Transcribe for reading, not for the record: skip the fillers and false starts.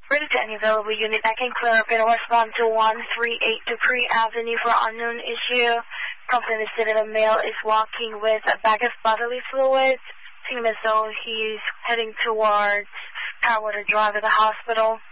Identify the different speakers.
Speaker 1: Ready to any available unit that can clear up and respond to 138 Dupree Avenue for unknown issue. Company stated a male is walking with a bag of bodily fluids. Seeing as though he's heading towards Powerwater Drive at the hospital.